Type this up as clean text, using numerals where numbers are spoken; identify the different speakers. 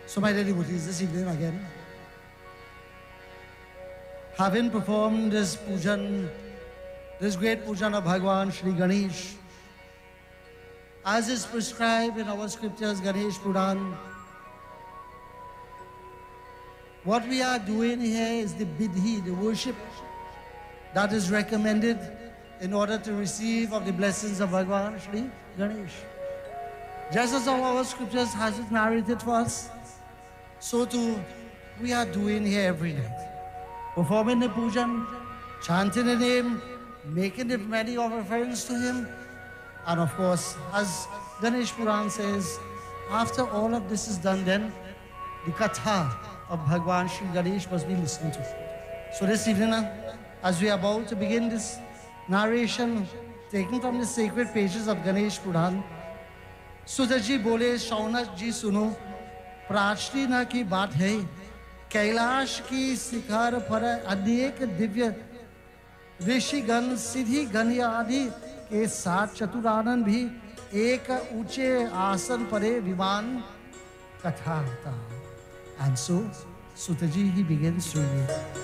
Speaker 1: So my dear devotees, this evening again, having performed this pujan, this great pujan of Bhagwan Shri Ganesh, as is prescribed in our scriptures, Ganesh Puran, what we are doing here is the bidhi, the worship that is recommended in order to receive of the blessings of Bhagwan Shri Ganesh. Just as our scriptures has it narrated for us, so too we are doing here every night. Performing the pujan, chanting the name, making the many offerings to him, and of course, as Ganesh Puran says, after all of this is done, then the katha of Bhagwan Shri Ganesh must be listened to. So this evening, as we are about to begin this narration taken from the sacred pages of Ganesh Puran, Sudha ji bole, Shaunak ji suno, प्राचीन की बात है कैलाश की शिखर पर अनेक दिव्य ऋषिगण सिद्धि गण आदि के साथ चतुरानन भी एक ऊंचे आसन परे विमान कथा होता. And so Sutaji he begins to read.